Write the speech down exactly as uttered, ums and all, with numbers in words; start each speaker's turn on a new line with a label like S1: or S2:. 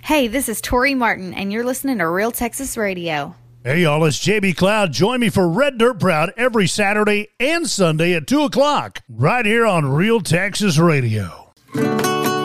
S1: Hey, this is Tori Martin, and you're listening to Real Texas Radio.
S2: Hey, y'all, it's J B Cloud. Join me for Red Dirt Proud every Saturday and Sunday at two o'clock, right here on Real Texas Radio.